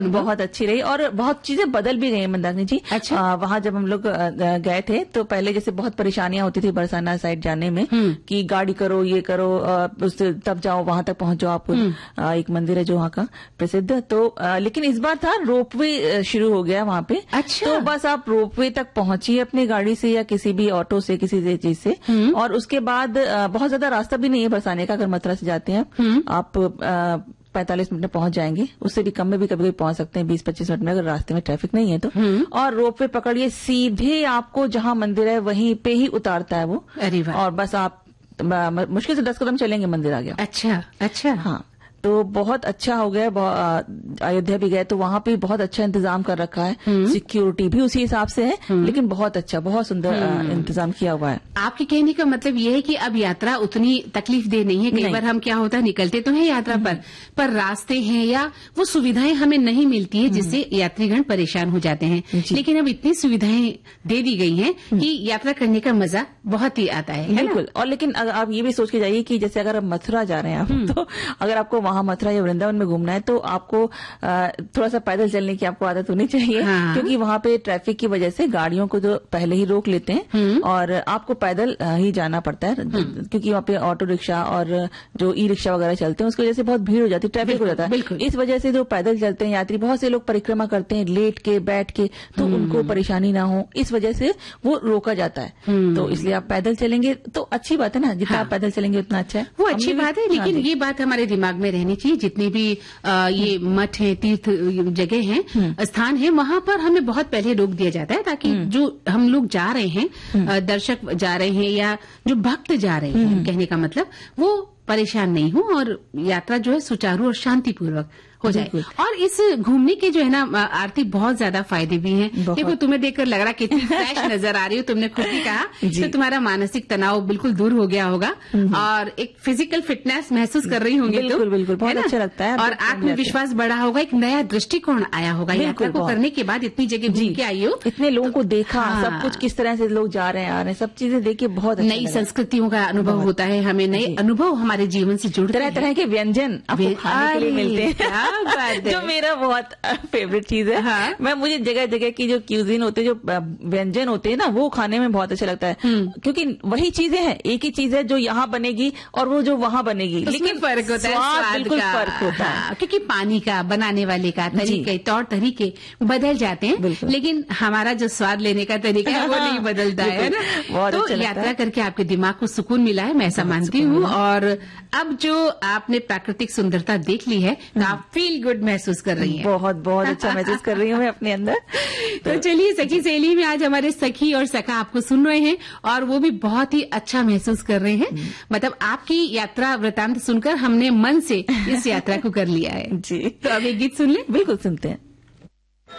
बहुत अच्छी रही और बहुत चीजें बदल भी गई हैं मंदाकिनी जी। अच्छा। वहां जब हम लोग गए थे तो पहले जैसे बहुत परेशानियां होती थी बरसाना साइड जाने में कि गाड़ी करो, ये करो, उससे तब जाओ, वहां तक पहुंच जाओ। आपको एक मंदिर है जो वहां का प्रसिद्ध, तो लेकिन इस बार था रोपवे शुरू हो गया वहां पे। अच्छा। तो बस आप रोपवे तक पहुंचिए अपनी गाड़ी से या किसी भी ऑटो से, किसी चीज से, और उसके बाद बहुत ज्यादा रास्ता भी नहीं है बरसाने का। अगर मथुरा से जाते हैं आप 45 मिनट में पहुंच जाएंगे, उससे भी कम में भी कभी कभी पहुंच सकते हैं 20-25 मिनट में, अगर रास्ते में ट्रैफिक नहीं है तो। और रोपवे पकड़िए, सीधे आपको जहां मंदिर है वहीं पे ही उतारता है वो। अरे वाह। और बस आप मुश्किल से 10 कदम चलेंगे, मंदिर आ गया। अच्छा अच्छा। हाँ, तो बहुत अच्छा हो गया। अयोध्या भी गए तो वहां पे बहुत अच्छा इंतजाम कर रखा है, सिक्योरिटी भी उसी हिसाब से है, लेकिन बहुत अच्छा, बहुत सुंदर इंतजाम किया हुआ है। आपके कहने का मतलब ये है कि अब यात्रा उतनी तकलीफ दे नहीं है। कई बार हम क्या होता है, निकलते तो हैं यात्रा पर रास्ते हैं या वो सुविधाएं हमें नहीं मिलती है, जिससे यात्रीगण परेशान हो जाते हैं। लेकिन अब इतनी सुविधाएं दे दी गई हैं कि यात्रा करने का मजा बहुत ही आता है। बिल्कुल। और लेकिन अगर आप ये भी सोच के जाइए कि जैसे अगर आप मथुरा जा रहे हैं आप, तो अगर आपको वहां मथुरा या वृंदावन में घूमना है तो आपको थोड़ा सा पैदल चलने की आपको आदत होनी चाहिए। हाँ। क्योंकि वहां पे ट्रैफिक की वजह से गाड़ियों को तो पहले ही रोक लेते हैं और आपको पैदल ही जाना पड़ता है, क्योंकि वहां पे ऑटो रिक्शा और जो ई रिक्शा वगैरह चलते हैं उसकी वजह से बहुत भीड़ हो जाती है, ट्रैफिक हो जाता है। इस वजह से जो पैदल चलते हैं यात्री, बहुत से लोग परिक्रमा करते हैं लेट के, बैठ के, तो उनको परेशानी ना हो, इस वजह से वो रोका जाता है। तो इसलिए आप पैदल चलेंगे तो अच्छी बात है ना, जितना आप पैदल चलेंगे उतना अच्छा है। वो अच्छी बात है, लेकिन ये बात हमारे दिमाग में रहनी चाहिए, जितने भी ये मठ है, तीर्थ जगह हैं, स्थान है, वहां पर हमें बहुत पहले रोक दिया जाता है, ताकि जो हम लोग जा रहे हैं, दर्शक जा रहे हैं या जो भक्त जा रहे हैं, कहने का मतलब, वो परेशान नहीं हो और यात्रा जो है सुचारू और शांतिपूर्वक हो जाए। और इस घूमने के जो है ना आरती, बहुत ज्यादा फायदे भी हैं। देखो, तुम्हें देखकर लग रहा कितनी फ्रेश नजर आ रही हो, तुमने खुद ही कहा, तो तुम्हारा मानसिक तनाव बिल्कुल दूर हो गया होगा और एक फिजिकल फिटनेस महसूस कर रही होंगी। बिल्कुल बिल्कुल, बहुत अच्छा लगता है और आत्मविश्वास बढ़ा होगा, एक नया दृष्टिकोण आया होगा यात्रा को करने के बाद। इतनी जगह घूम के आई हो, इतने लोगों को देखा, सब कुछ किस तरह से लोग जा रहे हैं, आ रहे हैं, सब चीजें देख के बहुत नई संस्कृतियों का अनुभव होता है, हमें नए अनुभव हमारे जीवन से जुड़ते हैं, तरह तरह के व्यंजन आपको खाने के लिए मिलते हैं, जो मेरा बहुत फेवरेट चीज है। हाँ। मुझे जगह जगह की जो क्यूजिन होते हैं, जो व्यंजन होते हैं ना, वो खाने में बहुत अच्छा लगता है, क्योंकि वही चीजें हैं, एक ही चीज है जो यहाँ बनेगी और वो जो वहाँ बनेगी, लेकिन फर्क होता है, स्वाद बिल्कुल फर्क होता है, क्योंकि पानी का, बनाने वाले का तरीके, तौर तरीके बदल जाते हैं, लेकिन हमारा जो स्वाद लेने का तरीका है वो नहीं बदलता है ना। तो यात्रा करके आपके दिमाग को सुकून मिला है, मैं ऐसा मानती हूँ। और अब जो आपने प्राकृतिक सुंदरता देख ली है, तो आप फील गुड महसूस कर रही हैं। बहुत बहुत अच्छा महसूस कर रही हूँ मैं अपने अंदर। तो चलिए, सखी सहेली में आज हमारे सखी और सखा आपको सुन रहे हैं और वो भी बहुत ही अच्छा महसूस कर रहे हैं। मतलब आपकी यात्रा वृतांत सुनकर हमने मन से इस यात्रा को कर लिया है। जी। तो अब एक गीत सुन ले। बिल्कुल सुनते हैं।